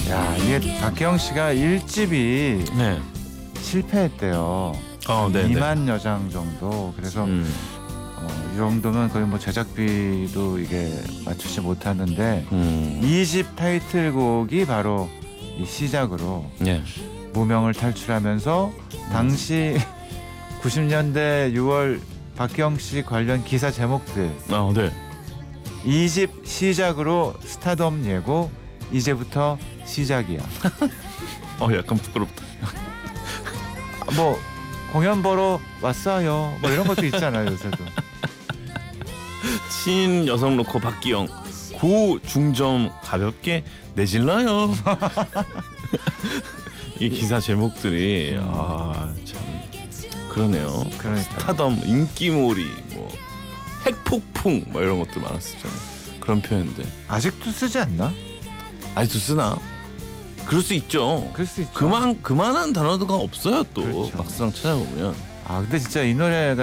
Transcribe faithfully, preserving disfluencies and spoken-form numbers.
야, 이게 박기영 씨가 일 집이 네. 실패했대요. 어, 네. 이만여 장 정도. 그래서 음. 어, 이 정도면 거의 뭐 제작비도 이게 맞추지 못하는데 음. 이 집 타이틀곡이 바로 이 시작으로 네. 무명을 탈출하면서 당시 구십 년대 유월 박기영 씨 관련 기사 제목들 아, 네. 이 집 시작으로 스타덤 예고 이제부터 시작이야. 어, 약간 부끄럽다. 뭐 공연 보러 왔어요. 뭐 이런 것도 있잖아요 요새도. 신 여성 로커 박기영 고 중점 가볍게 내질러요. 이 기사 제목들이 아 참 그러네요. 그러니까 스타덤, 인기몰이, 뭐 핵폭풍, 뭐 이런 것들 많았었잖아요. 그런 표현들 아직도 쓰지 않나? 아직도 쓰나? 그럴 수 있죠. 그럴 수 있죠. 그만 그만한 단어가 없어요 또. 그렇죠. 막상 찾아보면. 아 근데 진짜 이 노래가